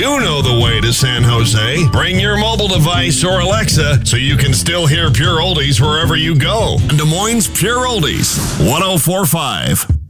do know the way to San Jose. Bring your mobile device or Alexa so you can still hear Pure Oldies wherever you go. Des Moines Pure Oldies, 104.5.